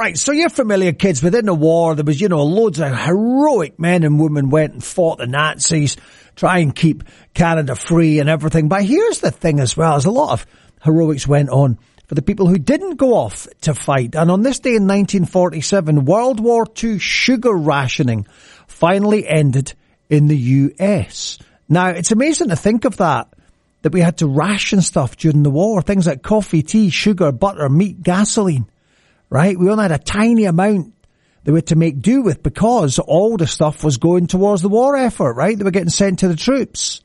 Right, so you're familiar, kids, within the war, there was, loads of heroic men and women went and fought the Nazis, try and keep Canada free and everything. But here's the thing as well, as a lot of heroics went on for the people who didn't go off to fight. And on this day in 1947, World War II sugar rationing finally ended in the US. Now, it's amazing to think of that we had to ration stuff during the war. Things like coffee, tea, sugar, butter, meat, gasoline, right? We only had a tiny amount that we had to make do with because all the stuff was going towards the war effort, right? They were getting sent to the troops.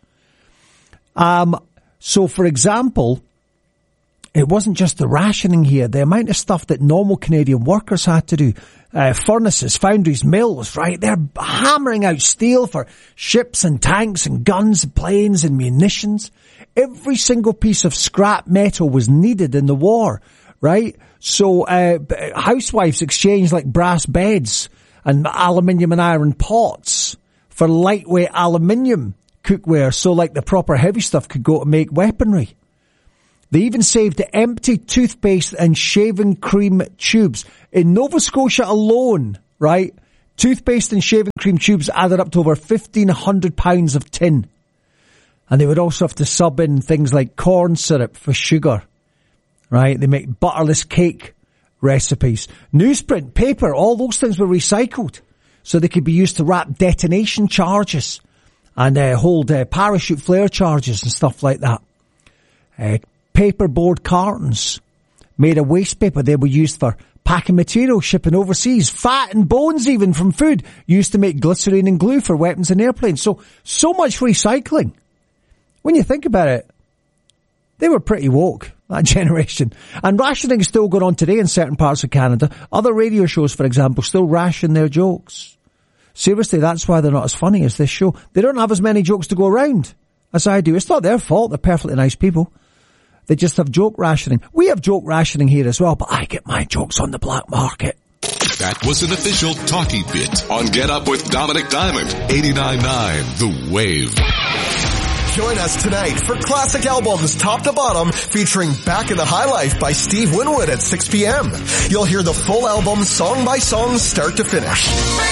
So, for example, it wasn't just the rationing here. The amount of stuff that normal Canadian workers had to do, furnaces, foundries, mills, right? They're hammering out steel for ships and tanks and guns, planes and munitions. Every single piece of scrap metal was needed in the war, right? So, housewives exchanged like brass beds and aluminium and iron pots for lightweight aluminium cookware. So like the proper heavy stuff could go to make weaponry. They even saved the empty toothpaste and shaving cream tubes. In Nova Scotia alone, right, toothpaste and shaving cream tubes added up to over 1,500 pounds of tin. And they would also have to sub in things like corn syrup for sugar, right? They make butterless cake recipes. Newsprint, paper, all those things were recycled so they could be used to wrap detonation charges and hold parachute flare charges and stuff like that. Paperboard cartons made of waste paper. They were used for packing material, shipping overseas. Fat and bones even from food used to make glycerine and glue for weapons and airplanes. So much recycling. When you think about it, they were pretty woke, that generation. And rationing is still going on today in certain parts of Canada. Other radio shows, for example, still ration their jokes. Seriously, that's why they're not as funny as this show. They don't have as many jokes to go around as I do. It's not their fault. They're perfectly nice people. They just have joke rationing. We have joke rationing here as well, but I get my jokes on the black market. That was an official talking bit on Get Up with Dominic Diamond, 89.9 The Wave. Join us tonight for classic albums top to bottom featuring Back in the High Life by Steve Winwood at 6 p.m. You'll hear the full album song by song start to finish.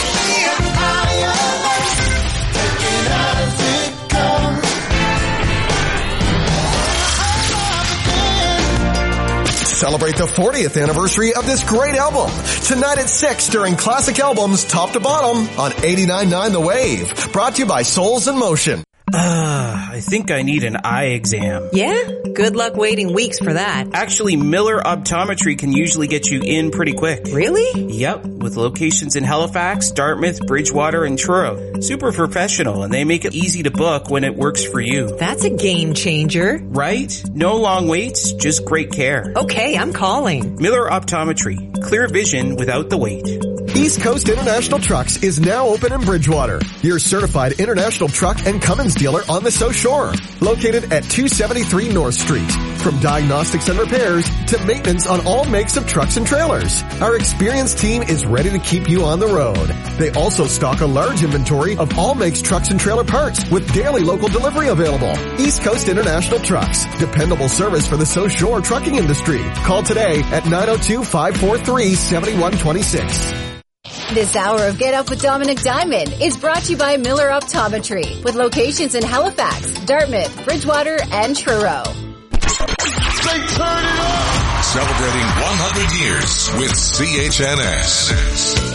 Celebrate the 40th anniversary of this great album. Tonight at 6 during Classic Albums top to bottom on 89.9 The Wave. Brought to you by Souls in Motion. I think I need an eye exam. Yeah? Good luck waiting weeks for that. Actually, Miller Optometry can usually get you in pretty quick. Really? Yep, with locations in Halifax, Dartmouth, Bridgewater, and Truro. Super professional, and they make it easy to book when it works for you. That's a game changer. Right? No long waits, just great care. Okay, I'm calling. Miller Optometry. Clear vision without the wait. East Coast International Trucks is now open in Bridgewater. Your certified international truck and Cummins dealer on the South Shore. Located at 273 North Street. From diagnostics and repairs to maintenance on all makes of trucks and trailers. Our experienced team is ready to keep you on the road. They also stock a large inventory of all makes trucks and trailer parts with daily local delivery available. East Coast International Trucks. Dependable service for the South Shore trucking industry. Call today at 902-543-7126. This hour of Get Up with Dominic Diamond is brought to you by Miller Optometry, with locations in Halifax, Dartmouth, Bridgewater, and Truro. They turn it up! Celebrating 100 years with CHNS.